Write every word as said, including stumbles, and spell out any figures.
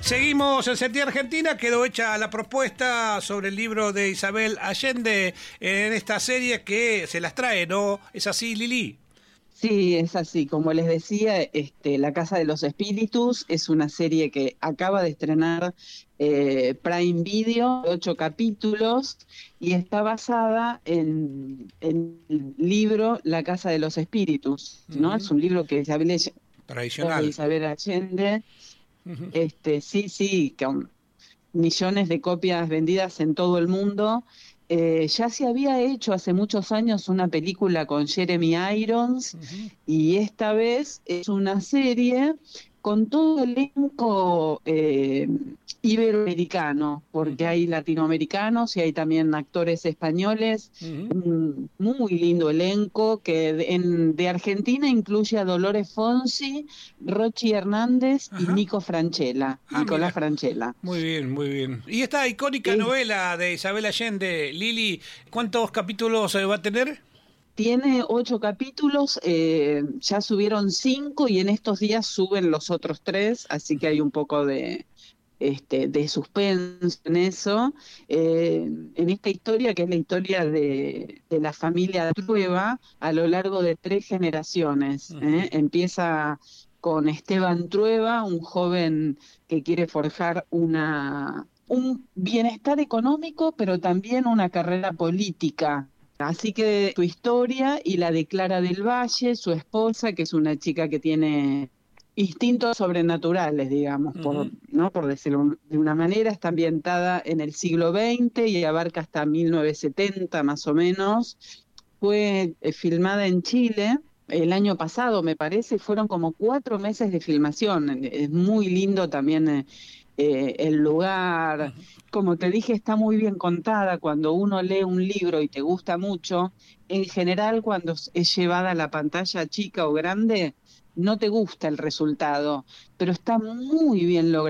Seguimos en Sentía Argentina, quedó hecha la propuesta sobre el libro de Isabel Allende en esta serie que se las trae, ¿no? ¿Es así, Lili? Sí, es así. Como les decía, este, La Casa de los Espíritus es una serie que acaba de estrenar eh, Prime Video, ocho capítulos, y está basada en, en el libro La Casa de los Espíritus, ¿no? Es Ujú. un libro que Isabel, de Tradicional. Isabel Allende, Ujú. este, sí, sí, con millones de copias vendidas en todo el mundo. Eh, ya se había hecho hace muchos años una película con Jeremy Irons Ujú. y esta vez es una serie con todo el elenco eh, iberoamericano, porque Ujú. hay latinoamericanos y hay también actores españoles. Ujú. Un muy lindo elenco que de, en, de Argentina incluye a Dolores Fonsi, Rochi Hernández y Ajá. Nico Franchella, Ah, Nicolás mira. Franchella. Muy bien, muy bien. Y esta icónica Es novela de Isabel Allende, Lili, ¿cuántos capítulos eh, va a tener? Tiene ocho capítulos, eh, ya subieron cinco y en estos días suben los otros tres, así que hay un poco de, este, de suspenso en eso. Eh, en esta historia, que es la historia de, de la familia Trueba a lo largo de tres generaciones. Ujú. ¿eh? Empieza con Esteban Trueba, un joven que quiere forjar una, un bienestar económico, pero también una carrera política. Así que su historia y la de Clara del Valle, su esposa, que es una chica que tiene instintos sobrenaturales, digamos, por, Ujú. ¿no? Por decirlo de una manera, está ambientada en el siglo veinte y abarca hasta mil novecientos setenta más o menos. Fue eh, filmada en Chile el año pasado, me parece, fueron como cuatro meses de filmación. Es muy lindo también eh, eh, el lugar. Ujú. Como te dije, está muy bien contada. Cuando uno lee un libro y te gusta mucho, en general cuando es llevada a la pantalla chica o grande, no te gusta el resultado, pero está muy bien logrado.